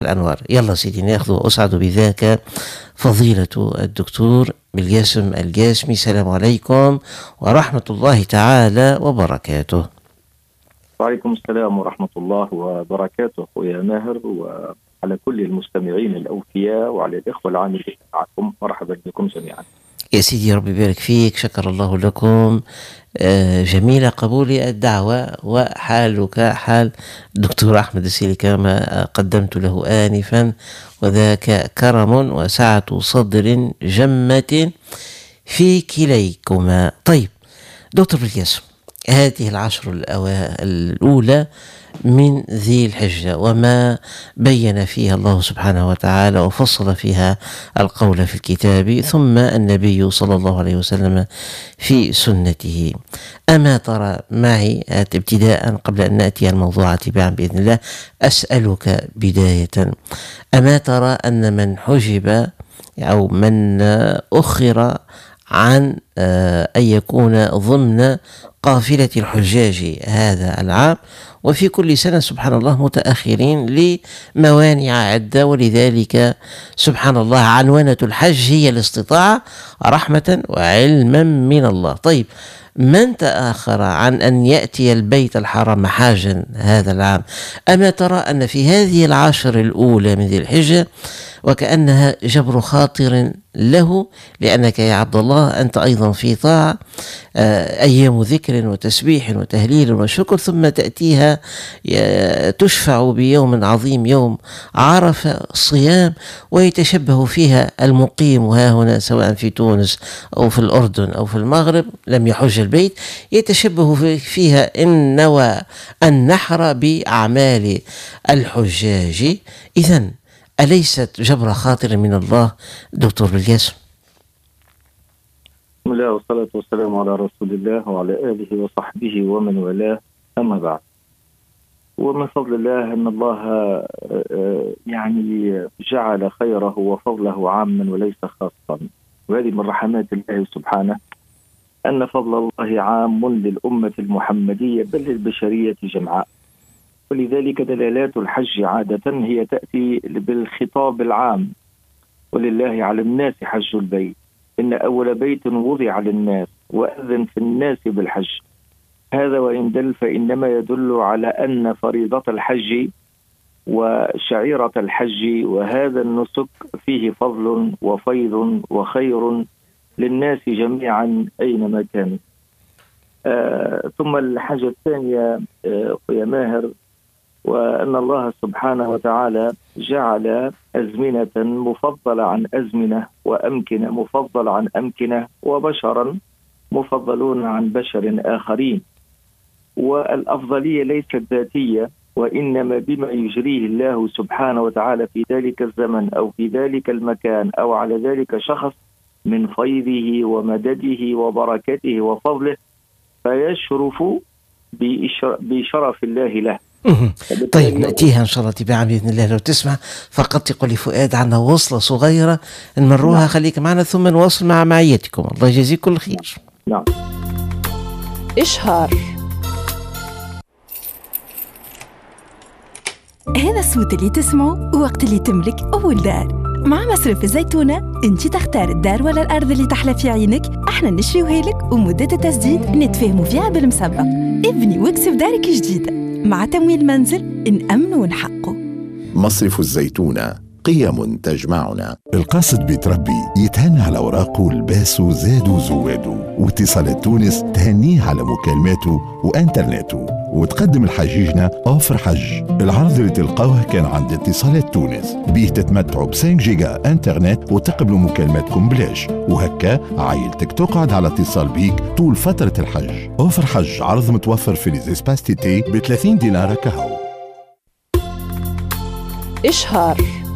الأنوار. يلا سيدي ناخذ وأسعد بذاك فضيلة الدكتور بالجاسم الجاسمي. السلام عليكم ورحمة الله تعالى وبركاته. وعليكم السلام ورحمة الله وبركاته أخويا ماهر، وعلى كل المستمعين الأوفياء وعلى الإخوة العاملين معكم، مرحبا بكم جميعا. يا سيدي ربي يبارك فيك، شكر الله لكم. جميل قبول الدعوة، وحالك حال الدكتور أحمد السيلي كما قدمت له آنفا، وذاك كرم وسعة صدر جمة في كليكما. طيب دكتور بالجاسم، هذه العشر الأولى من ذي الحجة، وما بين فيها الله سبحانه وتعالى وفصل فيها القول في الكتاب، ثم النبي صلى الله عليه وسلم في سنته. أما ترى معي ابتداء قبل أن نأتي الموضوع تباعا بإذن الله، أسألك بداية، أما ترى أن من حجب أو من أخر عن أن يكون ضمن قافلة الحجاج هذا العام، وفي كل سنة سبحان الله متأخرين لموانع عدة، ولذلك سبحان الله عنوانة الحج هي الاستطاعة رحمة وعلما من الله. طيب من تأخر عن أن يأتي البيت الحرام حاجا هذا العام، أما ترى أن في هذه العشر الأولى من ذي الحجة وكأنها جبر خاطر له، لأنك يا عبد الله أنت أيضا في طاعة، أيام ذكر وتسبيح وتهليل وشكر، ثم تأتيها تشفع بيوم عظيم يوم عرفة صيام، ويتشبه فيها المقيم ها هنا سواء في تونس أو في الأردن أو في المغرب لم يحج البيت، يتشبه فيها إن نوى النحر بأعمال الحجاج. إذن أليست جبر خاطر من الله دكتور بالجاسم؟ بسم الله والصلاة والسلام على رسول الله وعلى آله وصحبه ومن والاه، أما بعد. ومن فضل الله أن الله يعني جعل خيره وفضله عاما وليس خاصا، وهذه من رحمات الله سبحانه أن فضل الله عام للأمة المحمدية بل للبشرية جمعاء. ولذلك دلالات الحج عادة هي تأتي بالخطاب العام، ولله على الناس حج البيت، إن أول بيت وضع للناس وأذن في الناس بالحج. هذا وإن دل فإنما يدل على أن فريضة الحج وشعيرة الحج وهذا النسك فيه فضل وفيض وخير للناس جميعا أينما كانوا. ثم الحاجة الثانية يا ماهر، وأن الله سبحانه وتعالى جعل أزمنة مفضلة عن أزمنة، وأمكنة مفضلة عن أمكنة، وبشرا مفضلون عن بشر آخرين. والأفضلية ليست ذاتية، وإنما بما يجريه الله سبحانه وتعالى في ذلك الزمن أو في ذلك المكان أو على ذلك شخص من فيضه ومدده وبركته وفضله، فيشرف بشرف الله له. طيب نأتيها إن شاء الله تباعا بإذن الله. لو تسمع فقط تقول لي فؤاد عنا وصلة صغيرة نمروها. نعم. خليك معنا ثم نواصل مع معيتكم. الله يجزيك كل خير. نعم. إشهار. هذا الصوت اللي تسمعه وقت اللي تملك أول دار. مع مصرف الزيتونة انت تختار الدار ولا الأرض اللي تحلى في عينك، احنا نشريوها لك ومدة التسديد نتفاهموا فيها بالمسبق. ابني واكسب دارك جديدة مع تمويل منزل نأمن ونحقه. مصرف الزيتونة، قيم تجمعنا. القاصد بيتربي يتهنى على أوراقه ولباسه زادو زوادو، واتصالات تونس تهنيه على مكالماته وانترنته، وتقدم الحجيجنا أوفر حج. العرض اللي تلقاوه كان عند اتصالات تونس، بيه تتمتعوا ب 5 جيجا انترنت وتقبلوا مكالماتكم بلاش، وهكا عائلتك تقعد على اتصال بيك طول فترة الحج. أوفر حج عرض متوفر في ليزيسباس تيتي ب 30 دينار كهو. إشهار.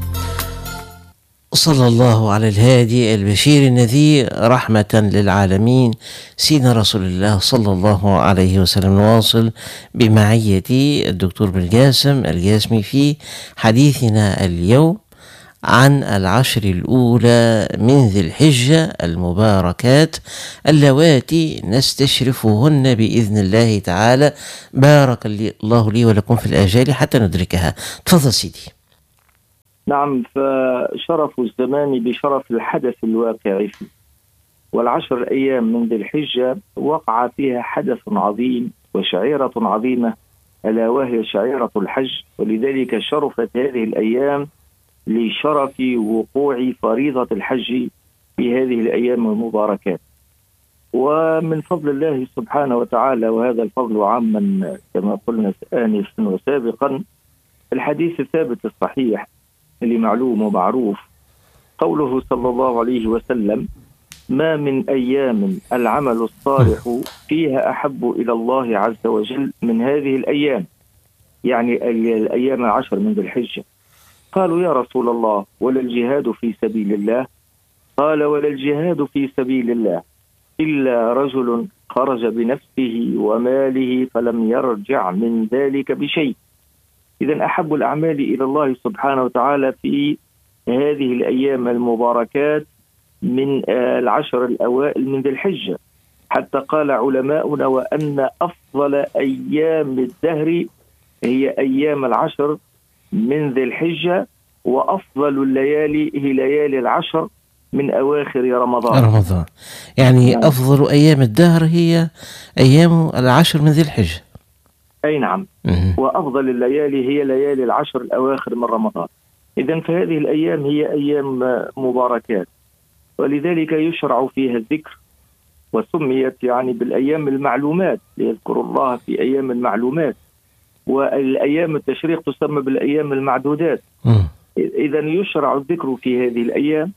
صلى الله على الهادي البشير النذير رحمة للعالمين سيدنا رسول الله صلى الله عليه وسلم. نواصل بمعية الدكتور بالجاسم الجاسمي في حديثنا اليوم عن العشر الأولى من ذي الحجة المباركات اللواتي نستشرفهن بإذن الله تعالى. بارك الله لي ولكم في الآجال حتى ندركها. تفضل سيدي. نعم، فشرف الزمان بشرف الحدث الواقع فيه، والعشر الأيام من ذي الحجة وقع فيها حدث عظيم وشعيرة عظيمة، ألا وهي شعيرة الحج. ولذلك شرفت هذه الأيام لشرف وقوع فريضة الحج في هذه الأيام المباركات. ومن فضل الله سبحانه وتعالى، وهذا الفضل عاما كما قلنا آنفا وسابقا، الحديث الثابت الصحيح اللي معلوم ومعروف، قوله صلى الله عليه وسلم: ما من أيام العمل الصالح فيها أحب إلى الله عز وجل من هذه الأيام، يعني الأيام 10 من ذي الحجة. قالوا: يا رسول الله، ولا الجهاد في سبيل الله؟ قال: ولا الجهاد في سبيل الله إلا رجل خرج بنفسه وماله فلم يرجع من ذلك بشيء. إذن أحب الأعمال إلى الله سبحانه وتعالى في هذه الأيام المباركات من العشر الأوائل من ذي الحجة، حتى قال علماؤنا: وأن أفضل أيام الدهر هي أيام العشر من ذي الحجة، وأفضل الليالي هي ليالي العشر من أواخر رمضان. يعني أفضل أيام الدهر هي أيام العشر من ذي الحجة. أي نعم. وأفضل الليالي هي ليالي العشر الأواخر من رمضان. إذن فهذه الأيام هي أيام مباركات، ولذلك يشرع فيها الذكر، وسميت يعني بالأيام المعلومات، ليذكر الله في أيام المعلومات. والأيام التشريق تسمى بالأيام المعدودات. إذن يشرع الذكر في هذه الأيام،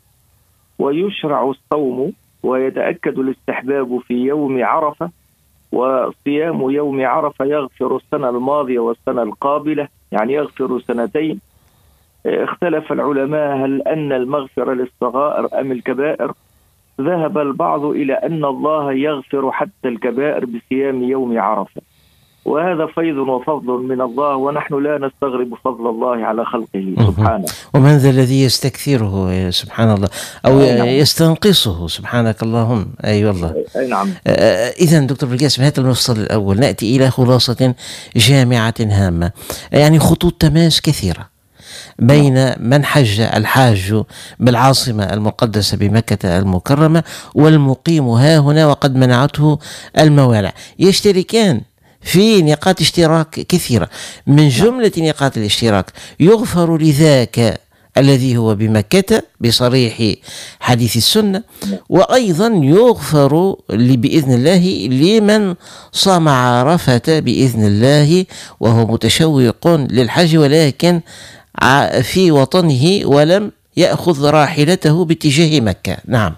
ويشرع الصوم، ويتأكد الاستحباب في يوم عرفة. وصيام يوم عرفة يغفر السنة الماضية والسنة القابلة، يعني يغفر سنتين. اختلف العلماء هل أن المغفرة للصغائر أم الكبائر. ذهب البعض إلى أن الله يغفر حتى الكبائر بصيام يوم عرفة، وهذا فيض وفضل من الله، ونحن لا نستغرب فضل الله على خلقه سبحانه. ومن ذا الذي يستكثره سبحان الله أو يستنقصه سبحانك اللهم. أي والله. نعم. إذن دكتور بالقاسم، هذا المفصل الأول نأتي إلى خلاصة جامعة هامة، يعني خطوط تماس كثيرة بين من حج الحاج بالعاصمة المقدسة بمكة المكرمة والمقيم ها هنا وقد منعته الموانع، يشتركان في نقاط اشتراك كثيرة. من جملة نقاط الاشتراك يغفر لذاك الذي هو بمكة بصريح حديث السنة، وأيضا يغفر بإذن الله لمن صام عرفة بإذن الله وهو متشوق للحج ولكن في وطنه ولم يأخذ راحلته باتجاه مكة.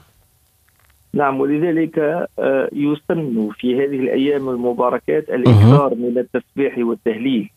نعم، ولذلك يسن في هذه الأيام المباركات الإكثار من التسبيح والتهليل.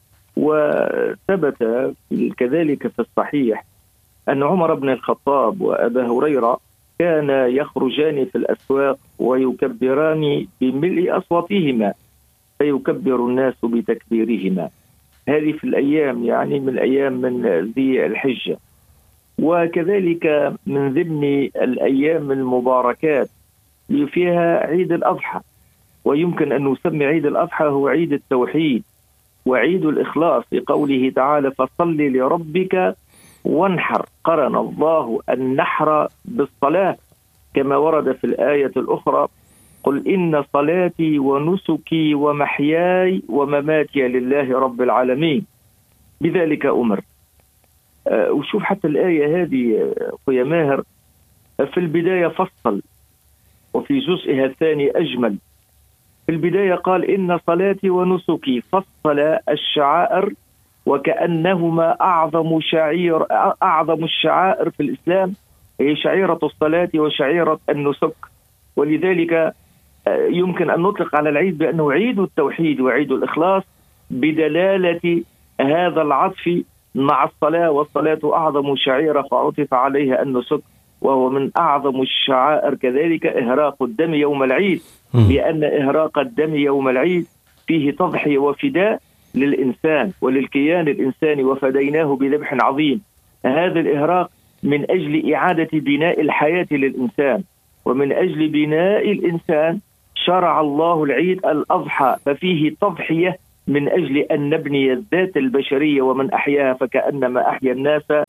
وثبت كذلك في الصحيح أن عمر بن الخطاب وأبا هريرة كان يخرجان في الأسواق ويكبران بملء أصواتهما فيكبر الناس بتكبيرهما. هذه في الأيام يعني من أيام من ذي الحجة. وكذلك من ضمن الأيام المباركات فيها عيد الأضحى، ويمكن أن نسمي عيد الأضحى هو عيد التوحيد وعيد الإخلاص، لقوله تعالى: فصل لربك وانحر. قرن الله النحر بالصلاة كما ورد في الآية الأخرى: قل إن صلاتي ونسكي ومحياي ومماتي لله رب العالمين بذلك أمر. وشوف حتى الآية هذه يا ماهر، في البداية فصل، وفي جزئها الثاني أجمل. في البداية قال: إن صلاتي ونسكي، فصل الشعائر وكأنهما أعظم الشعائر في الإسلام، هي شعيرة الصلاة وشعيرة النسك. ولذلك يمكن أن نطلق على العيد بأنه عيد التوحيد وعيد الإخلاص، بدلالة هذا العطف مع الصلاة، والصلاة أعظم شعيرة فعطف عليها النسك، وهو من أعظم الشعائر. كذلك إهراق الدم يوم العيد، لأن إهراق الدم يوم العيد فيه تضحية وفداء للإنسان وللكيان الإنساني، وفديناه بذبح عظيم. هذا الإهراق من أجل إعادة بناء الحياة للإنسان، ومن أجل بناء الإنسان شرع الله العيد الأضحى، ففيه تضحية من أجل أن نبني الذات البشرية، ومن أحياها فكأنما أحيا الناس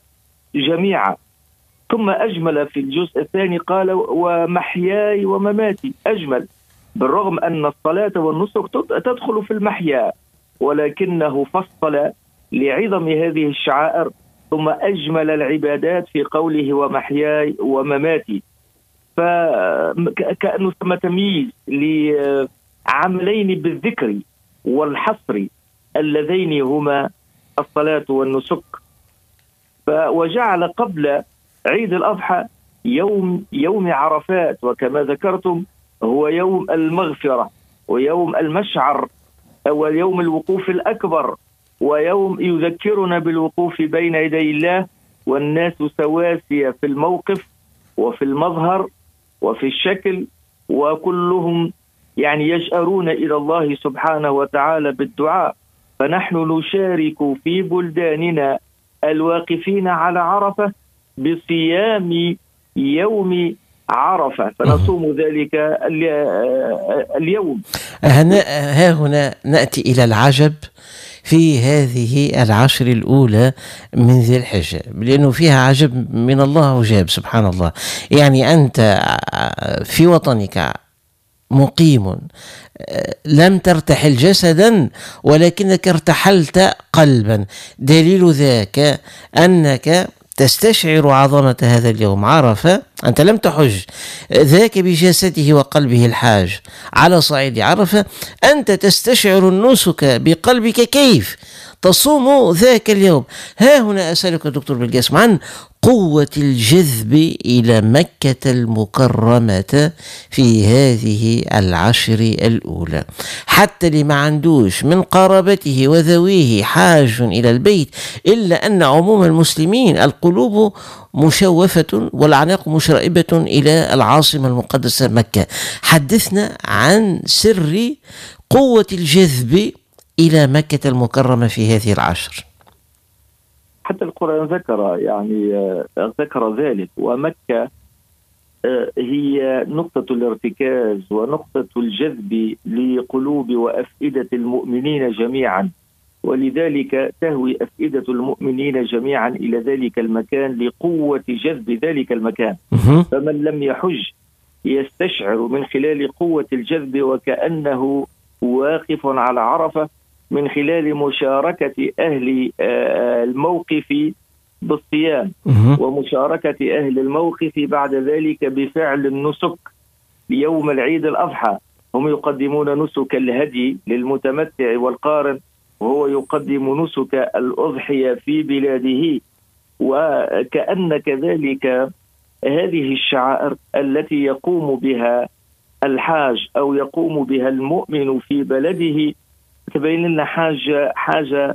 جميعا. ثم أجمل في الجزء الثاني قال ومحياي ومماتي، أجمل، بالرغم أن الصلاة والنسك تدخل في المحيا، ولكنه فصل لعظم هذه الشعائر ثم أجمل العبادات في قوله ومحياي ومماتي. فكأنه ثم تمييز لعملين بالذكر والحصر اللذين هما الصلاة والنسك. وجعل قبل عيد الأضحى يوم عرفات، وكما ذكرتم هو يوم المغفرة ويوم المشعر ويوم الوقوف الأكبر، ويوم يذكرنا بالوقوف بين يدي الله والناس سواسية في الموقف وفي المظهر وفي الشكل، وكلهم يعني يجأرون إلى الله سبحانه وتعالى بالدعاء. فنحن نشارك في بلداننا الواقفين على عرفة بصيام يوم عرفة، فنصوم ذلك اليوم. ها هنا نأتي إلى العجب في هذه العشر الأولى من ذي الحجة، لأنه فيها عجب من الله عجاب سبحان الله. يعني أنت في وطنك مقيم، لم ترتحل جسدا ولكنك ارتحلت قلبا، دليل ذاك أنك تستشعر عظمة هذا اليوم عرفة. أنت لم تحج، ذاك بجسده وقلبه الحاج على صعيد عرفة، أنت تستشعر النسك بقلبك كيف تصوم ذاك اليوم. ها هنا أسألك دكتور بالقاسم عن قوة الجذب إلى مكة المكرمة في هذه العشر الأولى، حتى اللي ما عندوش من قرابته وذويه حاج إلى البيت، إلا أن عموم المسلمين القلوب مشوفة والأعناق مشرئبة إلى العاصمة المقدسة مكة. حدثنا عن سر قوة الجذب إلى مكة المكرمة في هذه العشر. حتى القرآن ذكر ذلك، ومكة هي نقطة الارتكاز ونقطة الجذب لقلوب وأفئدة المؤمنين جميعا، ولذلك تهوي أفئدة المؤمنين جميعا إلى ذلك المكان لقوة جذب ذلك المكان. فمن لم يحج يستشعر من خلال قوة الجذب وكأنه واقف على عرفة، من خلال مشاركة أهل الموقف بالصيام ومشاركة أهل الموقف بعد ذلك بفعل النسك ليوم العيد الأضحى. هم يقدمون نسك الهدي للمتمتع والقارن، وهو يقدم نسك الأضحية في بلاده. وكأن كذلك هذه الشعائر التي يقوم بها الحاج أو يقوم بها المؤمن في بلده تبين لنا حاجة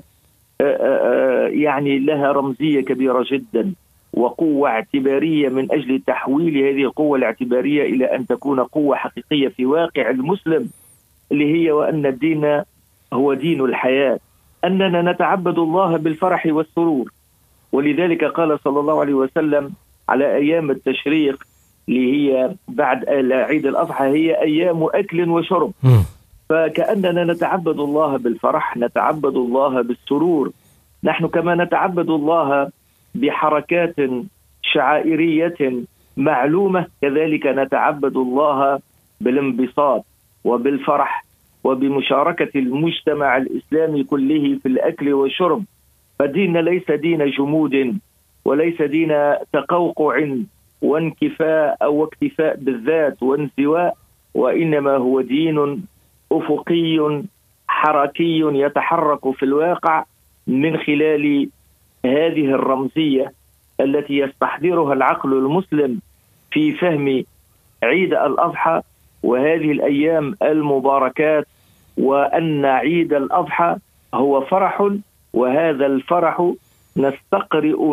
يعني لها رمزية كبيرة جدا وقوة اعتبارية، من أجل تحويل هذه القوة الاعتبارية إلى أن تكون قوة حقيقية في واقع المسلم، اللي هي وأن الدين هو دين الحياة، أننا نتعبد الله بالفرح والسرور. ولذلك قال صلى الله عليه وسلم على أيام التشريق اللي هي بعد عيد الأضحى هي أيام أكل وشرب، فكأننا نتعبد الله بالفرح، نتعبد الله بالسرور. نحن كما نتعبد الله بحركات شعائرية معلومة، كذلك نتعبد الله بالانبساط وبالفرح وبمشاركة المجتمع الإسلامي كله في الأكل والشرب. فدين ليس دين جمود وليس دين تقوقع وانكفاء أو اكتفاء بالذات وانزواء، وإنما هو دين أفقي حركي يتحرك في الواقع من خلال هذه الرمزية التي يستحضرها العقل المسلم في فهم عيد الأضحى وهذه الأيام المباركات، وأن عيد الأضحى هو فرح، وهذا الفرح نستقرئ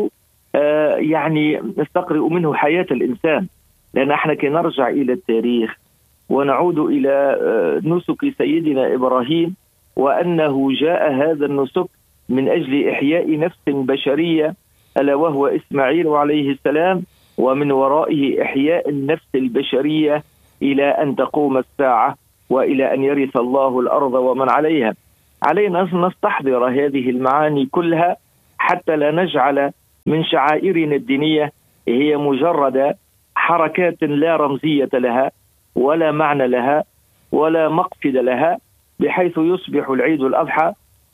منه حياة الإنسان. لأن احنا كنرجع إلى التاريخ ونعود إلى نسك سيدنا إبراهيم، وأنه جاء هذا النسك من أجل إحياء نفس بشرية ألا وهو إسماعيل عليه السلام، ومن ورائه إحياء النفس البشرية إلى أن تقوم الساعة وإلى أن يرث الله الأرض ومن عليها. علينا أن نستحضر هذه المعاني كلها حتى لا نجعل من شعائرنا الدينية هي مجرد حركات لا رمزية لها ولا معنى لها ولا مقصد لها، بحيث يصبح العيد الأضحى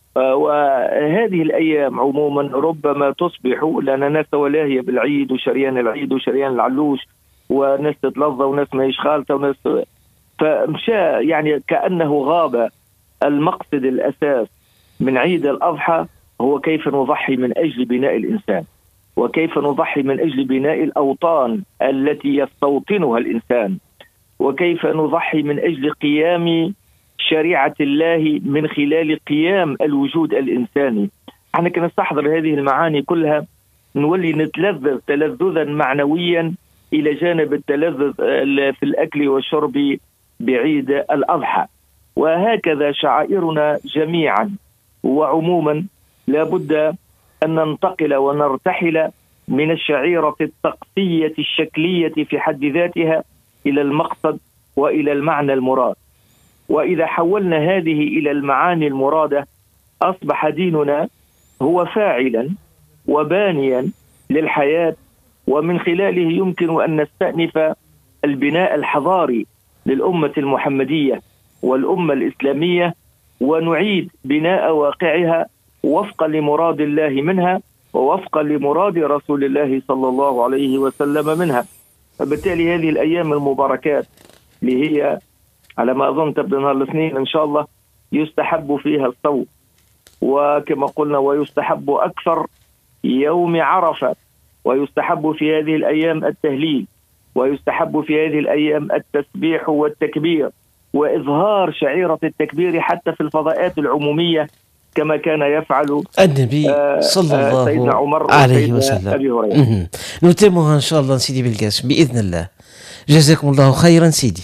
وهذه الأيام عموما ربما تصبح لأن ناس ولاهية بالعيد وشريان العيد وشريان العلوش وناس تتلظى وناس ما يشخالته وناس، فمشى يعني كأنه غاب المقصد الأساس من عيد الأضحى، هو كيف نضحي من أجل بناء الإنسان، وكيف نضحي من أجل بناء الأوطان التي يستوطنها الإنسان، وكيف نضحي من أجل قيام شريعة الله من خلال قيام الوجود الإنساني. احنا كنستحضر هذه المعاني كلها نولي نتلذذ تلذذا معنويا إلى جانب التلذذ في الأكل والشرب بعيد الأضحى. وهكذا شعائرنا جميعا وعموما لابد أن ننتقل ونرتحل من الشعيرة الطقسية الشكلية في حد ذاتها إلى المقصد وإلى المعنى المراد. وإذا حولنا هذه إلى المعاني المرادة أصبح ديننا هو فاعلا وبانيا للحياة، ومن خلاله يمكن أن نستأنف البناء الحضاري للأمة المحمدية والأمة الإسلامية، ونعيد بناء واقعها وفقا لمراد الله منها ووفقا لمراد رسول الله صلى الله عليه وسلم منها. فبالتالي هذه الأيام المباركات اللي هي على ما أظن تبدأ نهار الاثنين إن شاء الله يستحب فيها الصوم، وكما قلنا ويستحب أكثر يوم عرفة، ويستحب في هذه الأيام التهليل، ويستحب في هذه الأيام التسبيح والتكبير وإظهار شعيرة التكبير حتى في الفضاءات العمومية كما كان يفعل النبي صلى الله سيدنا عمر عليه وسلم. أبي هريرة. نتمها إن شاء الله سيدي بالقاسم بإذن الله. جزاكم الله خيرا سيدي.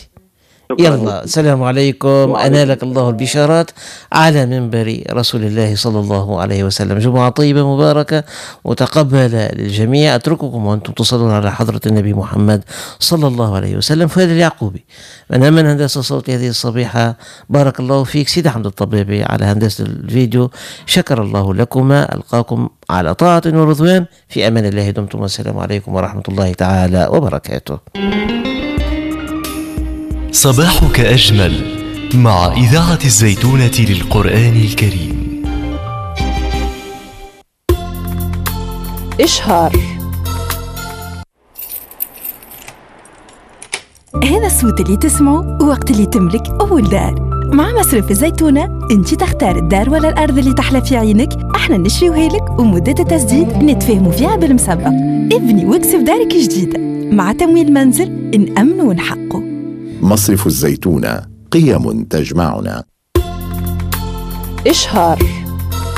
يلا السلام عليكم. أنالك الله البشارات على منبر رسول الله صلى الله عليه وسلم. جمعة طيبة مباركة متقبلة للجميع. أترككم وأنتم تصلون على حضرة النبي محمد صلى الله عليه وسلم. فهذا اليعقوبي من هندسة صوت هذه الصبيحة. بارك الله فيك سيدي حمد الطبيبي على هندسة الفيديو. شكر الله لكما. ألقاكم على طاعة ورضوان في أمان الله. دمتم والسلام عليكم ورحمة الله تعالى وبركاته. صباحك أجمل مع إذاعة الزيتونة للقرآن الكريم. إشهار. هذا الصوت اللي تسمعه وقت اللي تملك أول دار. مع مصرف الزيتونة انت تختار الدار ولا الأرض اللي تحلى في عينك. احنا نشريوها لك ومدة التسديد نتفاهموا فيها بالمسابقة. ابني واكسب دارك جديدة مع تمويل منزل نأمن ونحقه. مصرف الزيتونة قيم تجمعنا. إشهار.